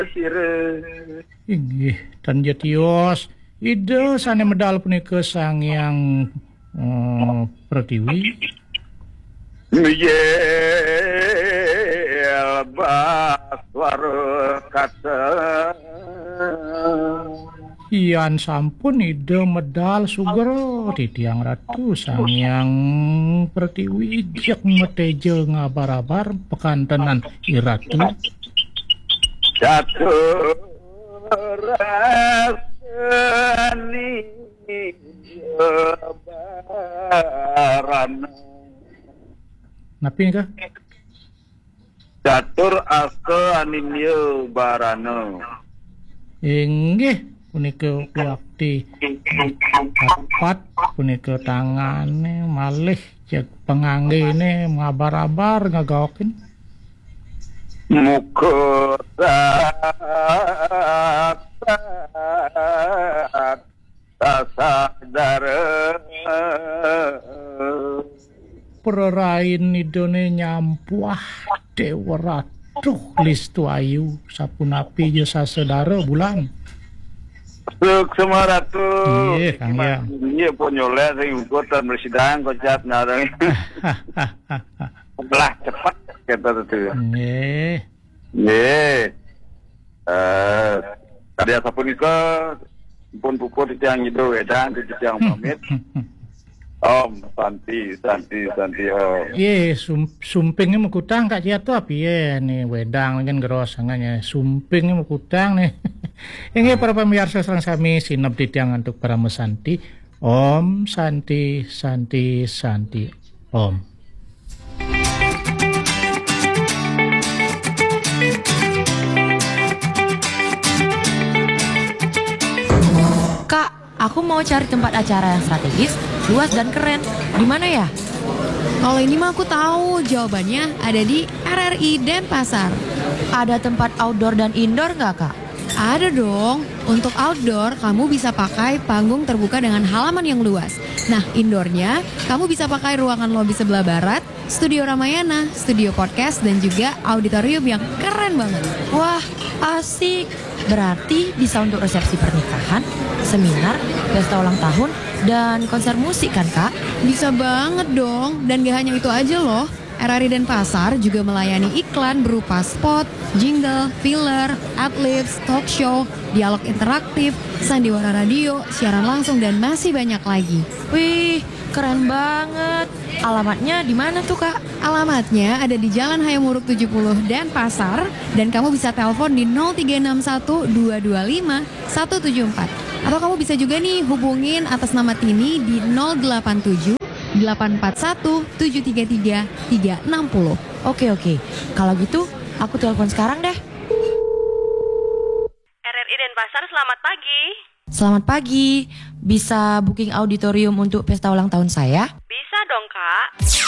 Inggih, Tan Jatios, ide sane medal punika Sangyang Pratiwi. Mijel baswar kata Ian sampun ide medal sugero titiang ratu Sangyang Pratiwi jak meteje ngabar-abar pekantenan iratu. Catur rasani lebaran Napi kah? Catur asta animnya barana Inggih punika waktu dapat punika tangane malih cek penganggene ngabar-abar ngagawakin muka tak sadar pererain idone nyampuah dewa ratuh listu ayu sapunapi jasa saudara bulan. Suk semaratu. Iya, Kang ya. Iya ponyoleh sing ugotan bersidang kocap narang. Belah cepat kata itu. Nggih. Nggih. Tadi asapun itu pun puput yang itu wedang itu yang pamit. Om Santi Om. Iya, sumpingnya mekutang Kak Ciato api ya nih wedang kan geros sangannya sumpingnya mekutang nih. Ini para pemirsa serang sami sinap ditiang untuk para mesanti. Om Santi Om. Kak, aku mau cari tempat acara yang strategis, luas dan keren. Di mana ya? Kalau ini mah aku tahu jawabannya ada di RRI Denpasar. Ada tempat outdoor dan indoor nggak, Kak? Ada dong. Untuk outdoor, kamu bisa pakai panggung terbuka dengan halaman yang luas. Nah, indoornya, kamu bisa pakai ruangan lobi sebelah barat, studio Ramayana, studio podcast, dan juga auditorium yang keren banget. Wah, asik. Berarti bisa untuk resepsi pernikahan, seminar, pesta ulang tahun, dan konser musik kan, Kak? Bisa banget dong. Dan gak hanya itu aja loh. RRI Denpasar juga melayani iklan berupa spot, jingle, filler, adlibs, talk show, dialog interaktif, sandiwara radio, siaran langsung, dan masih banyak lagi. Wih, keren banget. Alamatnya di mana tuh, Kak? Alamatnya ada di Jalan Hayamuruk 70 Denpasar, dan kamu bisa telepon di 0361 225 174. Atau kamu bisa juga nih hubungin atas nama Tini di 087 841 733 360. Oke. Kalau gitu, aku telepon sekarang deh. RRI Denpasar, selamat pagi. Selamat pagi. Bisa booking auditorium untuk pesta ulang tahun saya? Bisa dong, Kak.